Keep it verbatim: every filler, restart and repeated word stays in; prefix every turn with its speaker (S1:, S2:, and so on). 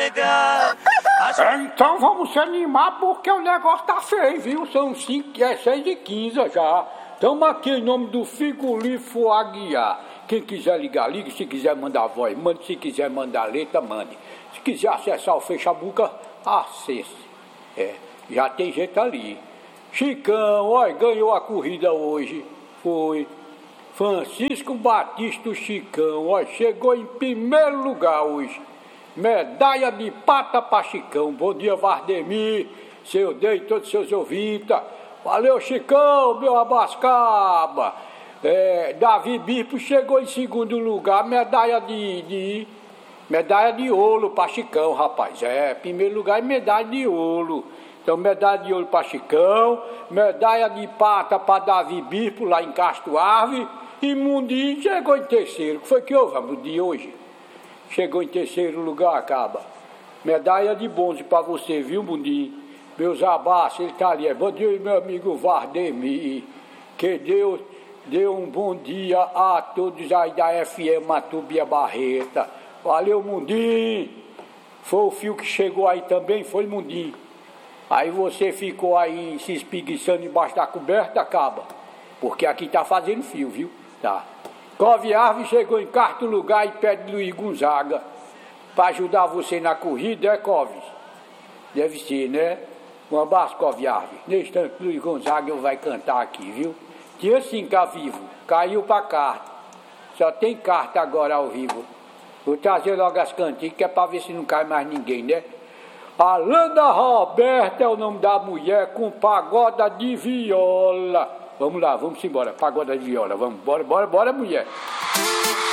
S1: doida.
S2: É, então vamos se animar porque o negócio tá feio, viu? São cinco, é seis e quinze já. Estamos aqui em nome do Frigorífico Aguiar. Quem quiser ligar, ligue. Se quiser mandar voz, mande. Se quiser mandar letra, mande. Se quiser acessar o Facebook, acesse. É, já tem gente ali. Chicão, olha, ganhou a corrida hoje. Foi. Francisco Batista Chicão, olha, chegou em primeiro lugar hoje. Medalha de prata para Chicão. Bom dia, Vardemir, seu Deus e todos os seus ouvintes. Valeu, Chicão, meu abascaba. É, Davi Bispo chegou em segundo lugar. Medalha de, de medalha de ouro para Chicão, rapaz. É, primeiro lugar é medalha de ouro. Então, medalha de ouro para Chicão, medalha de prata para Davi Bispo, lá em Castro Árvore. E Mundinho chegou em terceiro. O que foi que houve, Mundinho, hoje? Chegou em terceiro lugar, acaba. Medalha de bronze para você, viu, Mundinho? Meus abraços, ele tá ali. Bom dia, meu amigo Vardemir. Que Deus dê um bom dia a todos aí da F M Matubia Barreta. Valeu, Mundinho. Foi o fio que chegou aí também, foi, Mundinho. Aí você ficou aí se espreguiçando embaixo da coberta, acaba. Porque aqui tá fazendo fio, viu? Tá. Cove Árvore chegou em quarto lugar e pede Luiz Gonzaga para ajudar você na corrida, é, Cove? Deve ser, né? Um abraço, Cove Árvore. Nesse instante, Luiz Gonzaga vai cantar aqui, viu? Tinha sim, cá vivo. Caiu pra carta. Só tem carta agora ao vivo. Vou trazer logo as cantigas, que é pra ver se não cai mais ninguém, né? Alana Roberta é o nome da mulher com pagoda de viola. Vamos lá, vamos embora. Pagoda de viola, vamos. Bora, bora, bora, mulher.